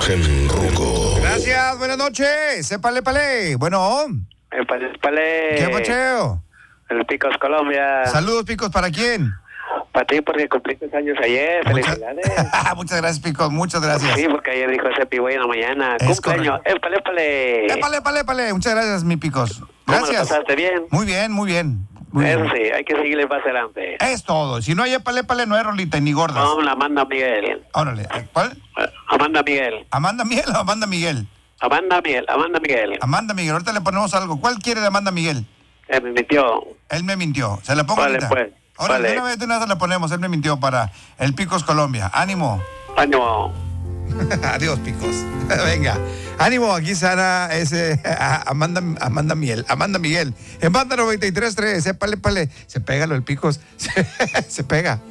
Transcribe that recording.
imagen ruco. Gracias, buenas noches. Épale, pale. Bueno. Épale. ¿Qué pacheo? El Picos Colombia. Saludos, Picos, ¿para quién? Para ti, porque cumpliste años ayer. Felicidades. Muchas gracias, Picos, muchas gracias. Sí, porque ayer dijo ese pivoy en la mañana. Es Cumpleaños. Épale, épale. Épale, pale. Muchas gracias, mi Picos. ¿Cómo Gracias. lo pasaste bien? Muy bien, muy bien. Muy Eso bien. sí, hay que seguirle para adelante. Es todo. Si no hay épale, no hay rolita ni gordas. No, la Amanda Miguel. Órale. ¿Cuál? Amanda Miguel. ¿Amanda Miguel o Amanda Miguel? Amanda Miguel. Amanda Miguel. Amanda Miguel. Ahorita le ponemos algo. ¿Cuál quiere de Amanda Miguel? Me mintió. Él me mintió. ¿Se la pongo Vale, ahorita? pues. Órale, Vale. de una vez la ponemos. Él me mintió para el Picos Colombia. ¡Ánimo! Ánimo. Adiós, Picos. Venga. Ánimo, aquí sana ese Amanda Miguel. En banda 93.3. Épale. Se pega lo del Picos. Se pega.